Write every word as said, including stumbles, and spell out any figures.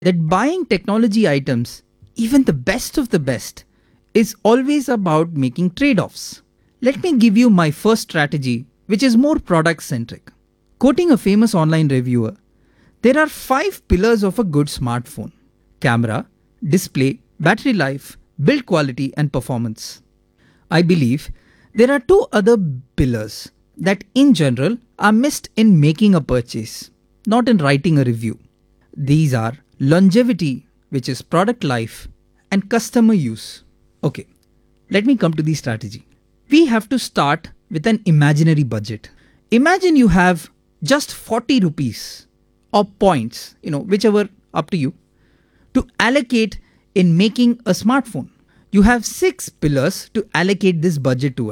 that buying technology items, even the best of the best, is always about making trade-offs. Let me give you my first strategy, which is more product-centric. Quoting a famous online reviewer, there are five pillars of a good smartphone: camera, display, battery life, build quality, and performance. I believe there are two other pillars that in general are missed in making a purchase, not in writing a review. These are longevity, which is product life, and customer use. Okay, let me come to the strategy. We have to start with an imaginary budget. Imagine you have just forty rupees or points, you know, whichever up to you, to allocate in making a smartphone. You have six pillars to allocate this budget towards.